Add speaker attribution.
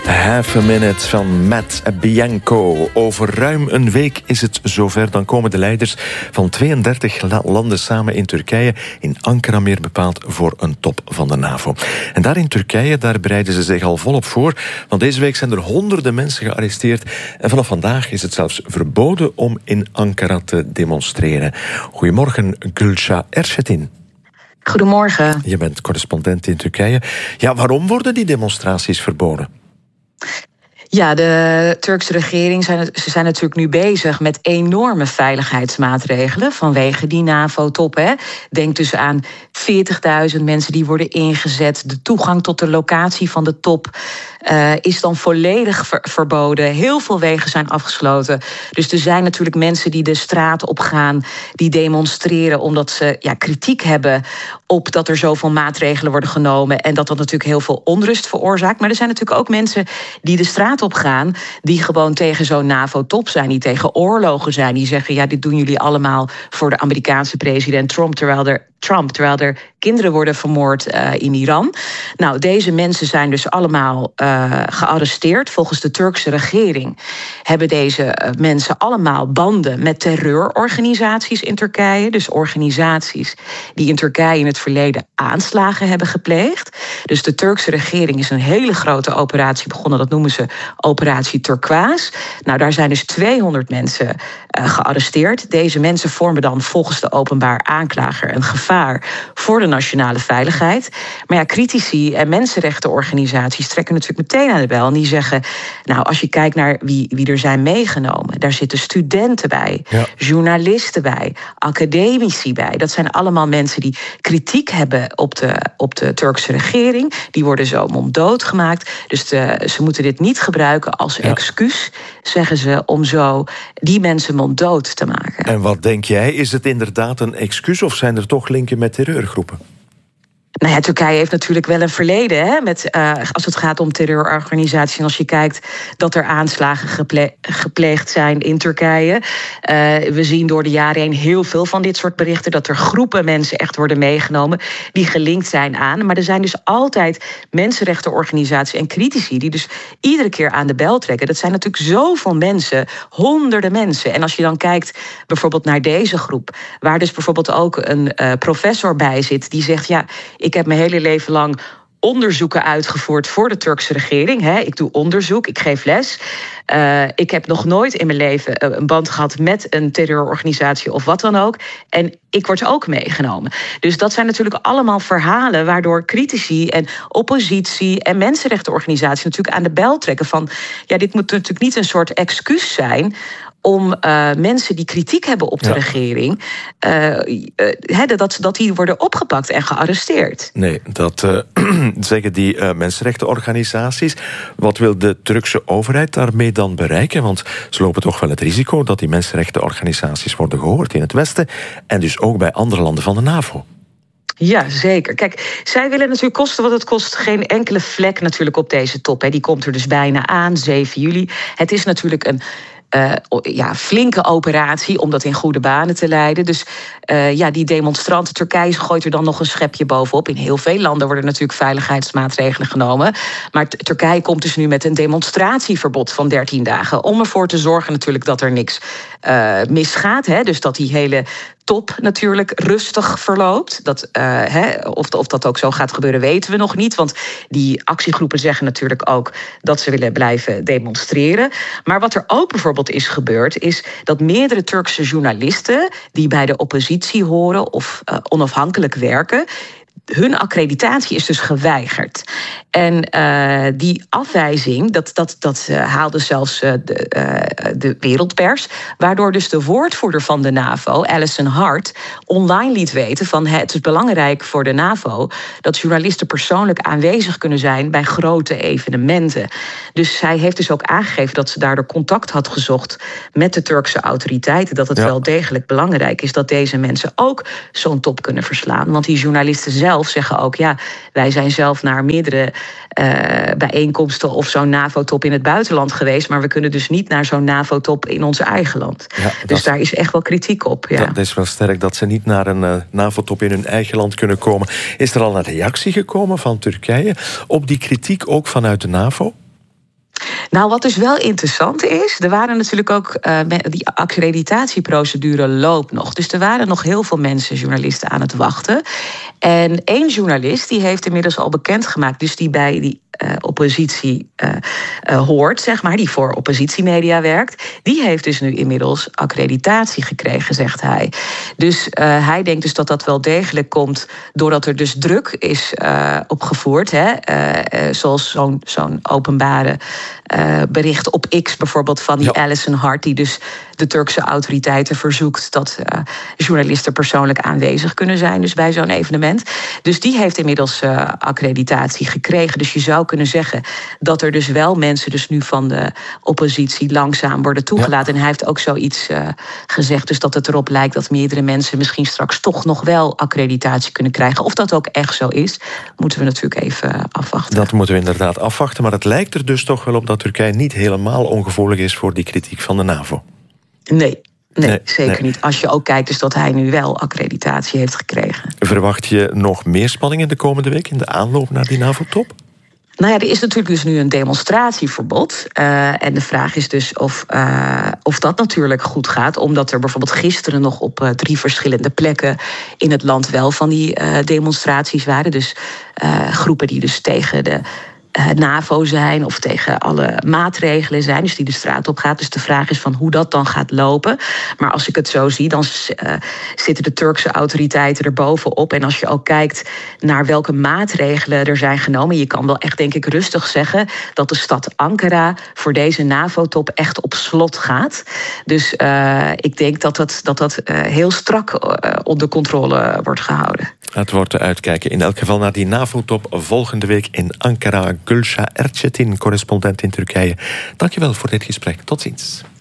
Speaker 1: Half a Minute van Matt Bianco. Over ruim een week is het zover. Dan komen de leiders van 32 landen samen in Turkije, in Ankara meer bepaald, voor een top van de NAVO. En daar in Turkije, daar bereiden ze zich al volop voor. Want deze week zijn er honderden mensen gearresteerd. En vanaf vandaag is het zelfs verboden om in Ankara te demonstreren. Goedemorgen, Gülşah Erşetin.
Speaker 2: Goedemorgen.
Speaker 1: Je bent correspondent in Turkije. Ja, waarom worden die demonstraties verboden?
Speaker 2: Ja, de Turkse regering zijn natuurlijk nu bezig met enorme veiligheidsmaatregelen vanwege die NAVO-top. Denk dus aan 40.000 mensen die worden ingezet. De toegang tot de locatie van de top is dan volledig verboden. Heel veel wegen zijn afgesloten. Dus er zijn natuurlijk mensen die de straat op gaan, die demonstreren omdat ze kritiek hebben op dat er zoveel maatregelen worden genomen en dat natuurlijk heel veel onrust veroorzaakt. Maar er zijn natuurlijk ook mensen die de straat op gaan, die gewoon tegen zo'n NAVO-top zijn, die tegen oorlogen zijn, die zeggen, ja, dit doen jullie allemaal voor de Amerikaanse president Trump, terwijl er kinderen worden vermoord in Iran. Nou, deze mensen zijn dus allemaal gearresteerd. Volgens de Turkse regering hebben deze mensen allemaal banden met terreurorganisaties in Turkije. Dus organisaties die in Turkije in het verleden aanslagen hebben gepleegd. Dus de Turkse regering is een hele grote operatie begonnen. Dat noemen ze Operatie Turquoise. Nou, daar zijn dus 200 mensen gearresteerd. Deze mensen vormen dan volgens de openbaar aanklager een gevaar voor de nationale veiligheid. Maar ja, critici en mensenrechtenorganisaties trekken natuurlijk meteen aan de bel. En die zeggen, nou, als je kijkt naar wie er zijn meegenomen, daar zitten studenten bij, journalisten bij, academici bij. Dat zijn allemaal mensen die kritiek hebben op de Turkse regering. Die worden zo monddood gemaakt. Dus ze moeten dit niet gebruiken als excuus, zeggen ze, om zo die mensen monddood te maken.
Speaker 1: En wat denk jij? Is het inderdaad een excuus of zijn er toch linken met terreurgroepen?
Speaker 2: Nou ja, Turkije heeft natuurlijk wel een verleden als het gaat om terreurorganisaties. En als je kijkt dat er aanslagen gepleegd zijn in Turkije. We zien door de jaren heen heel veel van dit soort berichten, dat er groepen mensen echt worden meegenomen die gelinkt zijn aan. Maar er zijn dus altijd mensenrechtenorganisaties en critici die dus iedere keer aan de bel trekken. Dat zijn natuurlijk zoveel mensen, honderden mensen. En als je dan kijkt bijvoorbeeld naar deze groep, waar dus bijvoorbeeld ook een professor bij zit die zegt, ja, ik heb mijn hele leven lang onderzoeken uitgevoerd voor de Turkse regering. Ik doe onderzoek, ik geef les. Ik heb nog nooit in mijn leven een band gehad met een terreurorganisatie of wat dan ook. En ik word ook meegenomen. Dus dat zijn natuurlijk allemaal verhalen waardoor critici en oppositie en mensenrechtenorganisaties natuurlijk aan de bel trekken van, ja, dit moet natuurlijk niet een soort excuus zijn om mensen die kritiek hebben op de regering, dat die worden opgepakt en gearresteerd.
Speaker 1: Nee, dat zeggen die mensenrechtenorganisaties. Wat wil de Turkse overheid daarmee dan bereiken? Want ze lopen toch wel het risico dat die mensenrechtenorganisaties worden gehoord in het Westen en dus ook bij andere landen van de NAVO.
Speaker 2: Ja, zeker. Kijk, zij willen natuurlijk kosten wat het kost geen enkele vlek natuurlijk op deze top. Die komt er dus bijna aan, 7 juli. Het is natuurlijk een flinke operatie om dat in goede banen te leiden. Dus die demonstranten, Turkije gooit er dan nog een schepje bovenop. In heel veel landen worden natuurlijk veiligheidsmaatregelen genomen. Maar Turkije komt dus nu met een demonstratieverbod van 13 dagen... om ervoor te zorgen natuurlijk dat er niks misgaat. Dus dat die hele top natuurlijk rustig verloopt. Of dat ook zo gaat gebeuren, weten we nog niet. Want die actiegroepen zeggen natuurlijk ook dat ze willen blijven demonstreren. Maar wat er ook bijvoorbeeld is gebeurd, is dat meerdere Turkse journalisten die bij de oppositie horen of onafhankelijk werken, hun accreditatie is dus geweigerd. En die afwijzing, dat haalde zelfs de wereldpers, waardoor dus de woordvoerder van de NAVO, Alison Hart, online liet weten van het is belangrijk voor de NAVO dat journalisten persoonlijk aanwezig kunnen zijn bij grote evenementen. Dus zij heeft dus ook aangegeven dat ze daardoor contact had gezocht met de Turkse autoriteiten, dat het wel degelijk belangrijk is dat deze mensen ook zo'n top kunnen verslaan. Want die journalisten zelf zeggen ook, ja, wij zijn zelf naar meerdere bijeenkomsten of zo'n NAVO-top in het buitenland geweest, maar we kunnen dus niet naar zo'n NAVO-top in ons eigen land. Ja, dus daar is echt wel kritiek op. Ja.
Speaker 1: Dat is wel sterk dat ze niet naar een NAVO-top in hun eigen land kunnen komen. Is er al een reactie gekomen van Turkije op die kritiek ook vanuit de NAVO?
Speaker 2: Nou, wat dus wel interessant is, er waren natuurlijk ook die accreditatieprocedure loopt nog. Dus er waren nog heel veel mensen, journalisten, aan het wachten. En 1 journalist die heeft inmiddels al bekendgemaakt, dus die bij die oppositie hoort, zeg maar, die voor oppositiemedia werkt, die heeft dus nu inmiddels accreditatie gekregen, zegt hij. Dus hij denkt dus dat dat wel degelijk komt doordat er dus druk is opgevoerd, zoals zo'n openbare bericht op X bijvoorbeeld van die Alison Hart, die dus de Turkse autoriteiten verzoekt dat journalisten persoonlijk aanwezig kunnen zijn, dus bij zo'n evenement. Dus die heeft inmiddels accreditatie gekregen. Dus je zou kunnen zeggen dat er dus wel mensen dus nu van de oppositie langzaam worden toegelaten. En hij heeft ook zoiets gezegd, dus dat het erop lijkt dat meerdere mensen misschien straks toch nog wel accreditatie kunnen krijgen. Of dat ook echt zo is, moeten we natuurlijk even afwachten.
Speaker 1: Dat moeten we inderdaad afwachten, maar het lijkt er dus toch wel op dat Turkije niet helemaal ongevoelig is voor die kritiek van de NAVO.
Speaker 2: Nee, zeker niet. Als je ook kijkt dus dat hij nu wel accreditatie heeft gekregen.
Speaker 1: Verwacht je nog meer spanningen de komende week in de aanloop naar die NAVO-top?
Speaker 2: Nou ja, er is natuurlijk dus nu een demonstratieverbod. En de vraag is dus of dat natuurlijk goed gaat. Omdat er bijvoorbeeld gisteren nog op 3 verschillende plekken in het land wel van die demonstraties waren. Dus groepen die dus tegen de NAVO zijn of tegen alle maatregelen zijn, dus die de straat op gaat. Dus de vraag is van hoe dat dan gaat lopen. Maar als ik het zo zie, dan zitten de Turkse autoriteiten er bovenop. En als je ook kijkt naar welke maatregelen er zijn genomen, je kan wel echt, denk ik, rustig zeggen dat de stad Ankara voor deze NAVO-top echt op slot gaat. Dus ik denk dat heel strak onder controle wordt gehouden.
Speaker 1: Het wordt te uitkijken. In elk geval naar die NAVO-top volgende week in Ankara. Gülşah Erçetin, correspondent in Turkije. Dankjewel voor dit gesprek. Tot ziens.